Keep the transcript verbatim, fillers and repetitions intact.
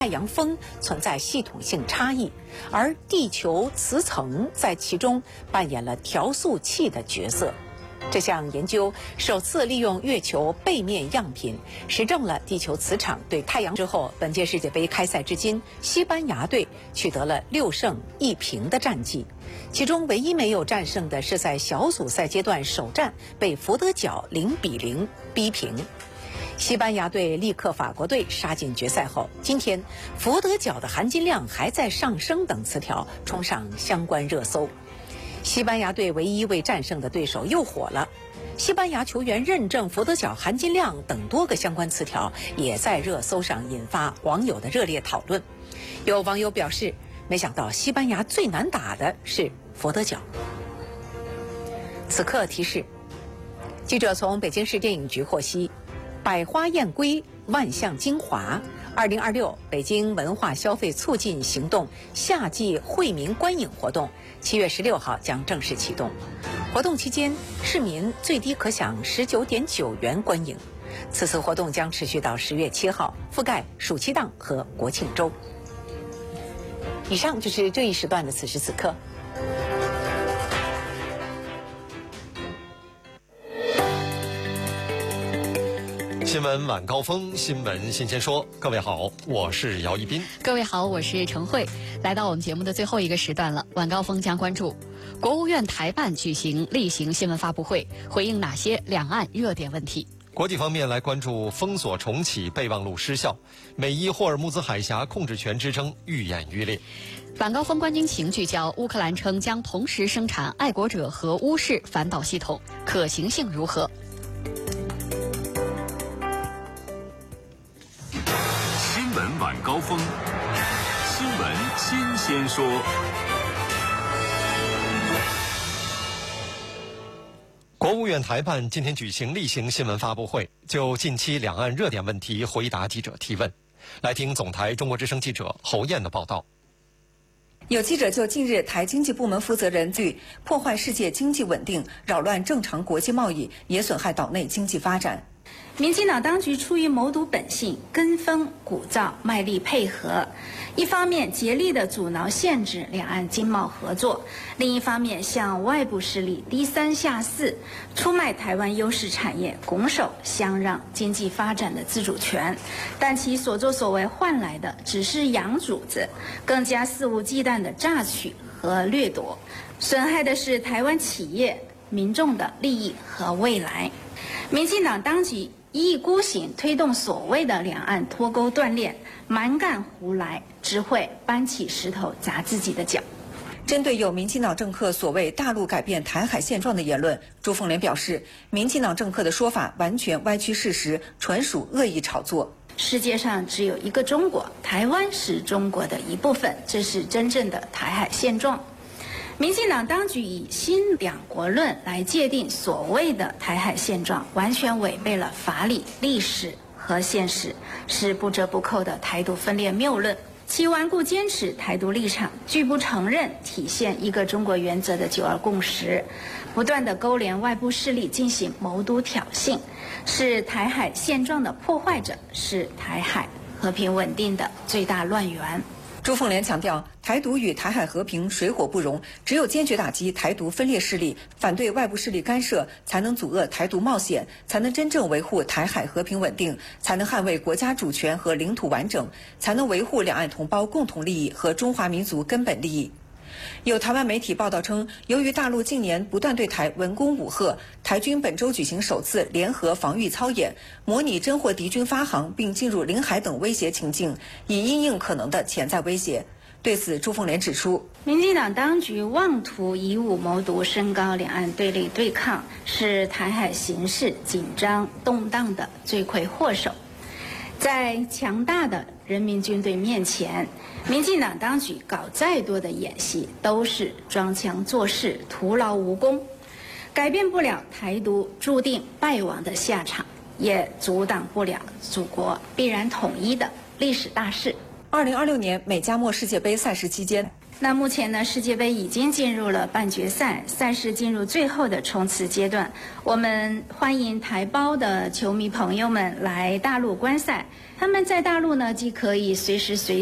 太阳风存在系统性差异，而地球磁层在其中扮演了调速器的角色。这项研究首次利用月球背面样品，实证了地球磁场对太阳。之后，本届世界杯开赛至今，西班牙队取得了六胜一平的战绩，其中唯一没有战胜的是在小组赛阶段首战被佛得角零比零逼平。西班牙队力克法国队杀进决赛后，今天佛得角的含金量还在上升等词条冲上相关热搜。西班牙队唯一未战胜的对手又火了，西班牙球员认证佛得角含金量等多个相关词条也在热搜上引发网友的热烈讨论。有网友表示，没想到西班牙最难打的是佛得角。此刻提示，记者从北京市电影局获悉，百花艳归，万象精华。二零二六北京文化消费促进行动夏季惠民观影活动，七月十六号将正式启动。活动期间，市民最低可享十九点九元观影。此次活动将持续到十月七号，覆盖暑期档和国庆周。以上就是这一时段的此时此刻。 新闻晚高峰，新闻新鲜说。各位好，我是姚一斌。 各位好，我是陈慧。来到我们节目的最后一个时段了，晚高峰将关注国务院台办举行例行新闻发布会，回应哪些两岸热点问题？ 国际方面来关注封锁重启备忘录失效，美伊霍尔木兹海峡控制权之争愈演愈烈。 晚高峰关军情聚焦乌克兰称将同时生产爱国者和乌式反导系统，可行性如何？ 新闻晚高峰，新闻新鲜说。 国务院台办今天举行例行新闻发布会，就近期两岸热点问题回答记者提问。来听总台中国之声记者侯燕的报道。 有记者就近日台经济部门负责人据破坏世界经济稳定、扰乱正常国际贸易，也损害岛内经济发展。 民进党当局出于谋独本性，跟风鼓噪，卖力配合，一方面竭力地阻挠限制两岸经贸合作，另一方面向外部势力低三下四，出卖台湾优势产业，拱手相让经济发展的自主权。但其所作所为换来的只是养主子，更加肆无忌惮的榨取和掠夺，损害的是台湾企业、民众的利益和未来。民进党当局一意孤行推动所谓的两岸脱钩断链，蛮干胡来，只会搬起石头砸自己的脚。 针对有民进党政客所谓大陆改变台海现状的言论，朱凤莲表示，民进党政客的说法完全歪曲事实，纯属恶意炒作。 世界上只有一个中国，台湾是中国的一部分，这是真正的台海现状。民进党当局以新两国论来界定所谓的台海现状，完全违背了法理、历史和现实，是不折不扣的台独分裂谬论。其顽固坚持台独立场，拒不承认体现一个中国原则的九二共识，不断的勾连外部势力进行谋独挑衅，是台海现状的破坏者，是台海和平稳定的最大乱源。 朱凤莲强调，台独与台海和平水火不容，只有坚决打击台独分裂势力，反对外部势力干涉，才能阻遏台独冒险，才能真正维护台海和平稳定，才能捍卫国家主权和领土完整，才能维护两岸同胞共同利益和中华民族根本利益。有台湾媒体报道称，由于大陆近年不断对台文攻武吓，台军本周举行首次联合防御操演，模拟侦获敌军发航并进入领海等威胁情境，以因应可能的潜在威胁。对此，朱凤莲指出， 民进党当局妄图以武谋独，升高两岸对立对抗，是台海形势紧张动荡的罪魁祸首。在强大的人民军队面前，民进党当局搞再多的演戏，都是装腔作势，徒劳无功，改变不了台独注定败亡的下场，也阻挡不了祖国必然统一的历史大势。 二零二六年美加墨世界杯赛事期间， 那目前呢，世界杯已经进入了半决赛，赛事进入最后的冲刺阶段。我们欢迎台胞的球迷朋友们来大陆观赛。他们在大陆呢，既可以随时随